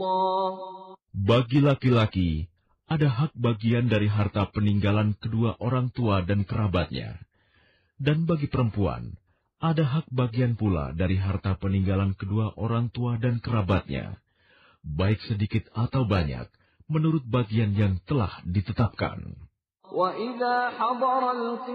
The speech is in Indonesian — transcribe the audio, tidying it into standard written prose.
Bagi laki-laki, ada hak bagian dari harta peninggalan kedua orang tua dan kerabatnya. Dan bagi perempuan, ada hak bagian pula dari harta peninggalan kedua orang tua dan kerabatnya, baik sedikit atau banyak, menurut bagian yang telah ditetapkan.